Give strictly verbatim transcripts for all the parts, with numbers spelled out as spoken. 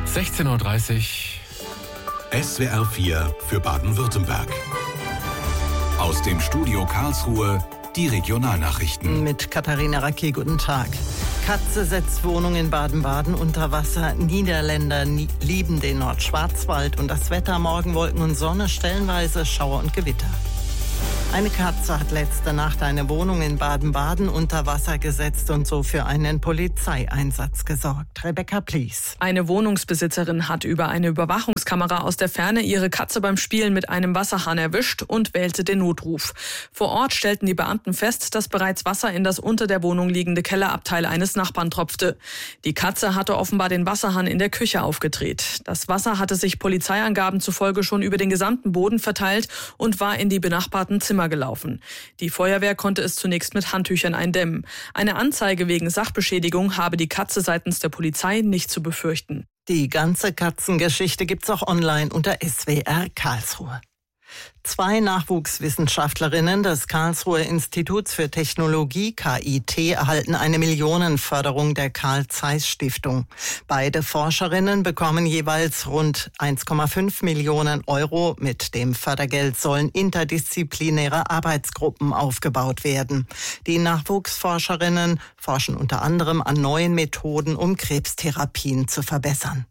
sechzehn Uhr dreißig. S W R vier für Baden-Württemberg. Aus dem Studio Karlsruhe die Regionalnachrichten. Mit Katharina Racke, guten Tag. Katze setzt Wohnung in Baden-Baden unter Wasser. Niederländer lieben den Nordschwarzwald und das Wetter: Morgen Wolken und Sonne, stellenweise Schauer und Gewitter. Eine Katze hat letzte Nacht eine Wohnung in Baden-Baden unter Wasser gesetzt und so für einen Polizeieinsatz gesorgt. Rebecca Please. Eine Wohnungsbesitzerin hat über eine Überwachungskamera aus der Ferne ihre Katze beim Spielen mit einem Wasserhahn erwischt und wählte den Notruf. Vor Ort stellten die Beamten fest, dass bereits Wasser in das unter der Wohnung liegende Kellerabteil eines Nachbarn tropfte. Die Katze hatte offenbar den Wasserhahn in der Küche aufgedreht. Das Wasser hatte sich Polizeiangaben zufolge schon über den gesamten Boden verteilt und war in die benachbarten Zimmer gelaufen. Die Feuerwehr konnte es zunächst mit Handtüchern eindämmen. Eine Anzeige wegen Sachbeschädigung habe die Katze seitens der Polizei nicht zu befürchten. Die ganze Katzengeschichte gibt's auch online unter S W R Karlsruhe. Zwei Nachwuchswissenschaftlerinnen des Karlsruher Instituts für Technologie K I T erhalten eine Millionenförderung der Carl-Zeiss-Stiftung. Beide Forscherinnen bekommen jeweils rund eins Komma fünf Millionen Euro. Mit dem Fördergeld sollen interdisziplinäre Arbeitsgruppen aufgebaut werden. Die Nachwuchsforscherinnen forschen unter anderem an neuen Methoden, um Krebstherapien zu verbessern.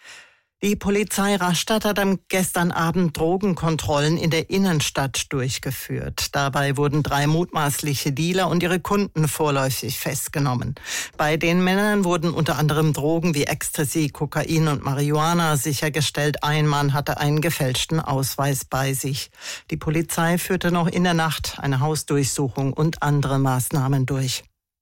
Die Polizei Rastatt hat am gestern Abend Drogenkontrollen in der Innenstadt durchgeführt. Dabei wurden drei mutmaßliche Dealer und ihre Kunden vorläufig festgenommen. Bei den Männern wurden unter anderem Drogen wie Ecstasy, Kokain und Marihuana sichergestellt. Ein Mann hatte einen gefälschten Ausweis bei sich. Die Polizei führte noch in der Nacht eine Hausdurchsuchung und andere Maßnahmen durch.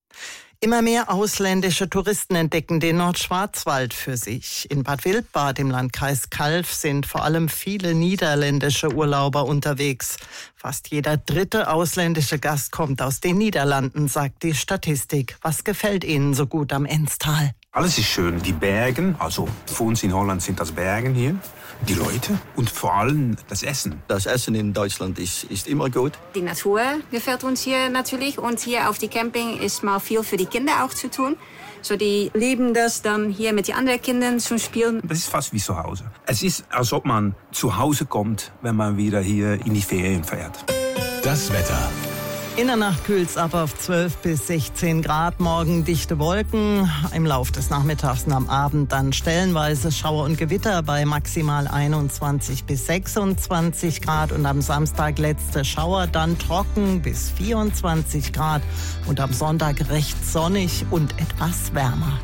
Immer mehr ausländische Touristen entdecken den Nordschwarzwald für sich. In Bad Wildbad im Landkreis Calw sind vor allem viele niederländische Urlauber unterwegs. Fast jeder dritte ausländische Gast kommt aus den Niederlanden, sagt die Statistik. Was gefällt Ihnen so gut am Enztal? Alles ist schön. Die Berge, also für uns in Holland sind das Bergen hier. Die Leute und vor allem das Essen. Das Essen in Deutschland ist, ist immer gut. Die Natur gefällt uns hier natürlich und hier auf die Camping ist mal viel für die Kinder auch zu tun. So, die lieben das dann hier mit den anderen Kindern zu spielen. Das ist fast wie zu Hause. Es ist, als ob man zu Hause kommt, wenn man wieder hier in die Ferien fährt. Das Wetter. In der Nacht kühlt's ab auf zwölf bis sechzehn Grad. Morgen dichte Wolken. Im Lauf des Nachmittags und am Abend dann stellenweise Schauer und Gewitter bei maximal einundzwanzig bis sechsundzwanzig Grad. Und am Samstag letzte Schauer, dann trocken bis vierundzwanzig Grad. Und am Sonntag recht sonnig und etwas wärmer.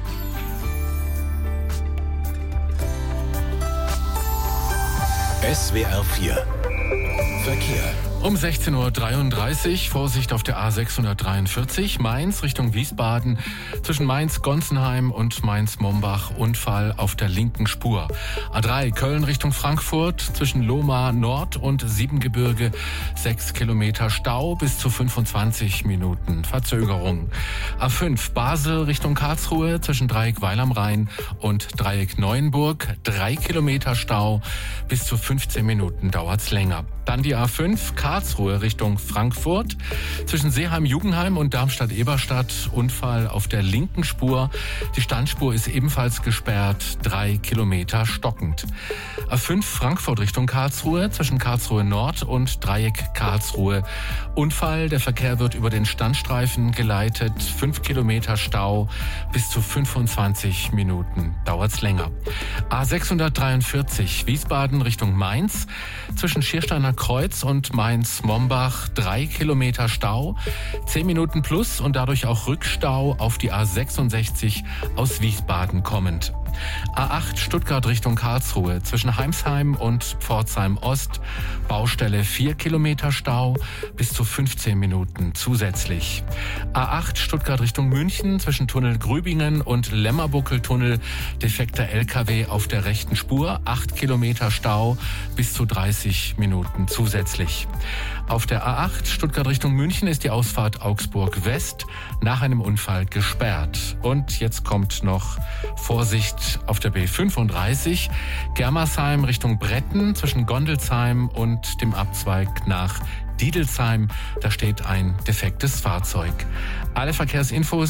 S W R vier Verkehr. Um sechzehn Uhr dreiunddreißig, Vorsicht auf der A sechshundertdreiundvierzig, Mainz Richtung Wiesbaden, zwischen Mainz-Gonsenheim und Mainz-Mombach, Unfall auf der linken Spur. A drei, Köln Richtung Frankfurt, zwischen Lohmar Nord und Siebengebirge, sechs Kilometer Stau, bis zu fünfundzwanzig Minuten Verzögerung. A fünf, Basel Richtung Karlsruhe, zwischen Dreieck Weil am Rhein und Dreieck Neuenburg, drei Kilometer Stau, bis zu fünfzehn Minuten dauert's länger. Dann die A fünf, Karlsruhe Richtung Frankfurt, zwischen Seeheim-Jugendheim und Darmstadt-Eberstadt, Unfall auf der linken Spur. Die Standspur ist ebenfalls gesperrt, drei Kilometer stockend. A fünf, Frankfurt Richtung Karlsruhe, zwischen Karlsruhe Nord und Dreieck Karlsruhe. Unfall, der Verkehr wird über den Standstreifen geleitet, fünf Kilometer Stau, bis zu fünfundzwanzig Minuten dauert's länger. A sechshundertdreiundvierzig, Wiesbaden Richtung Mainz, zwischen Schiersteiner Kreuz und Mainz-Mombach, drei Kilometer Stau, zehn Minuten plus und dadurch auch Rückstau auf die A sechsundsechzig aus Wiesbaden kommend. A acht Stuttgart Richtung Karlsruhe, zwischen Heimsheim und Pforzheim Ost, Baustelle vier Kilometer Stau, bis zu fünfzehn Minuten zusätzlich. A acht Stuttgart Richtung München, zwischen Tunnel Grübingen und Lämmerbuckeltunnel, defekter L K W auf der rechten Spur, acht Kilometer Stau, bis zu dreißig Minuten zusätzlich. Auf der A acht Stuttgart Richtung München ist die Ausfahrt Augsburg West nach einem Unfall gesperrt. Und jetzt kommt noch Vorsicht auf der B fünfunddreißig, Germersheim Richtung Bretten, zwischen Gondelsheim und dem Abzweig nach Diedelsheim. Da steht ein defektes Fahrzeug. Alle Verkehrsinfos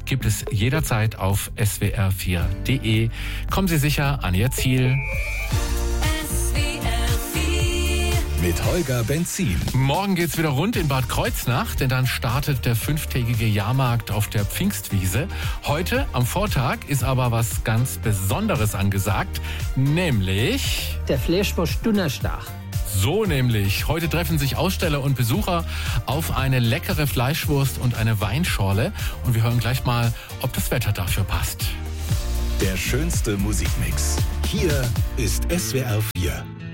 gibt es jederzeit auf s w r vier punkt d e. Kommen Sie sicher an Ihr Ziel. Mit Holger Benzin. Morgen geht's wieder rund in Bad Kreuznach, denn dann startet der fünftägige Jahrmarkt auf der Pfingstwiese. Heute, am Vortag, ist aber was ganz Besonderes angesagt, nämlich der Fleischwurst Donnerstag. So nämlich. Heute treffen sich Aussteller und Besucher auf eine leckere Fleischwurst und eine Weinschorle. Und wir hören gleich mal, ob das Wetter dafür passt. Der schönste Musikmix. Hier ist S W R vier.